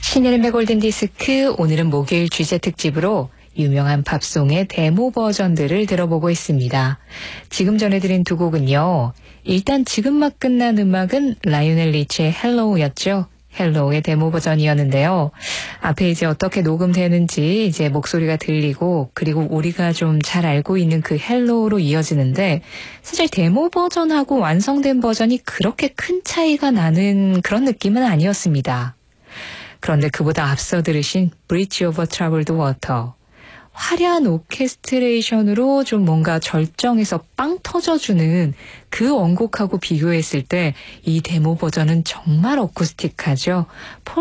신예림의 골든디스크, 오늘은 목요일 주제 특집으로 유명한 팝송의 데모 버전들을 들어보고 있습니다. 지금 전해드린 두 곡은요. 일단 지금 막 끝난 음악은 라이오넬 리치의 헬로우였죠. 헬로우의 데모 버전이었는데요. 앞에 이제 어떻게 녹음되는지 이제 목소리가 들리고, 그리고 우리가 좀 잘 알고 있는 그 헬로우로 이어지는데, 사실 데모 버전하고 완성된 버전이 그렇게 큰 차이가 나는 그런 느낌은 아니었습니다. 그런데 그보다 앞서 들으신 Bridge Over Troubled Water, 화려한 오케스트레이션으로 좀 뭔가 절정에서 빵 터져주는 그 원곡하고 비교했을 때 이 데모 버전은 정말 어쿠스틱하죠.